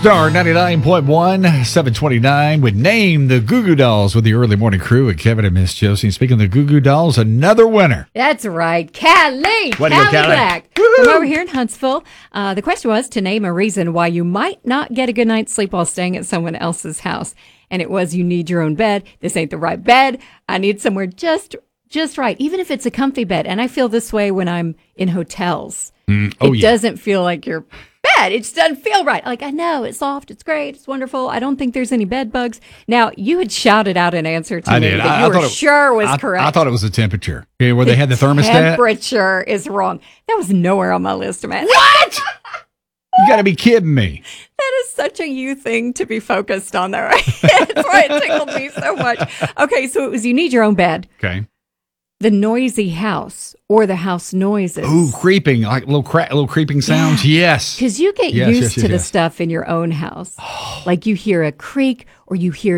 Star 99.1, 729 would name the Goo Goo Dolls with the early morning crew and Kevin and Miss Josie. Speaking of the Goo Goo Dolls, another winner. That's right. Callie. Way to go, Callie. Black. From over here in Huntsville. The question was to name a reason why you might not get a good night's sleep while staying at someone else's house. And it was you need your own bed. This ain't the right bed. I need somewhere just right, even if it's a comfy bed. And I feel this way when I'm in hotels. It doesn't feel like your bed. It just doesn't feel right. Like, I know it's soft, it's great, it's wonderful. I don't think there's any bed bugs. Now, you had shouted out an answer to me that you were sure was correct. I thought it was the temperature. Okay, where they had the thermostat. Temperature is wrong. That was nowhere on my list, man. What? You got to be kidding me. That is such a you thing to be focused on, though, right? That's why it tickled me so much. Okay, so it was you need your own bed. Okay. The noisy house or the house noises. Ooh, creeping, like little creeping sounds. Yeah. Yes. Because you get used to the stuff in your own house. Like you hear a creak or you hear